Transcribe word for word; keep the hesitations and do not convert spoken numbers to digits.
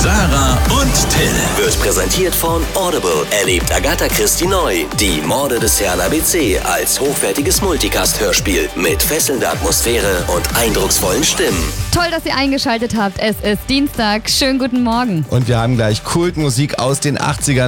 Sarah und Till. Wird präsentiert von Audible. Erlebt Agatha Christie neu. Die Morde des Herrn A B C als hochwertiges Multicast-Hörspiel mit fesselnder Atmosphäre und eindrucksvollen Stimmen. Toll, dass ihr eingeschaltet habt. Es ist Dienstag. Schönen guten Morgen. Und wir haben gleich Kultmusik aus den achtzigern.